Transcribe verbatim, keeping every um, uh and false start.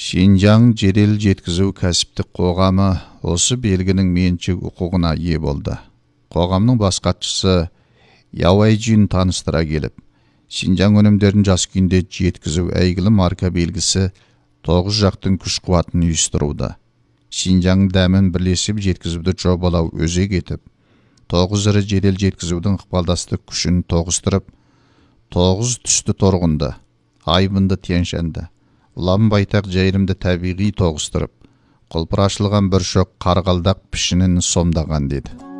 Шинжаң жедел жеткізу кәсіптік қоғамы осы белгінің меншік құқығына ие болды. Қоғамның бас хатшысы Яуайджин таныстыра келіп, Шинжаң өнімдерін жас күйінде жеткізу әйгілі марка белгісі тоғыз жақтың күш қуатын үйістіруді. Шинжаң дәмін бірлесіп жеткізуді жобалау өзек етіп, тоғыз ірі жедел жеткізудің ықпалдастық күшін тоғыстырып, тоғыз түсті торғынды, айбынды тяншанды, ұлан байтақ жайрымды табиғи тоғыстырып, құлпыр ашылған бір шоқ қарғалдақ пішінін сомдаған деді.